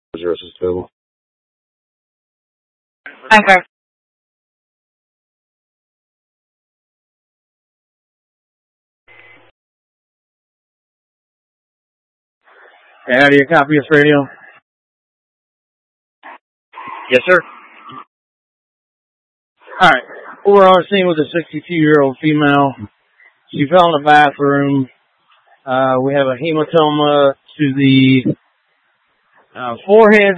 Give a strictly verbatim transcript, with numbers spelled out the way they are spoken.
Zero six available. Okay. Yeah, do you copy this radio? Yes, sir. All right. We're on scene with a sixty-two-year-old female. She fell in the bathroom. Uh, we have a hematoma to the uh, forehead.